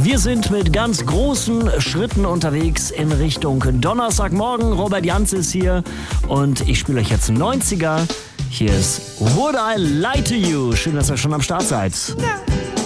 Wir sind mit ganz großen Schritten unterwegs in Richtung Donnerstagmorgen. Robert Janz ist hier und ich spiele euch jetzt 90er. Hier ist Would I Lie to You. Schön, dass ihr schon am Start seid.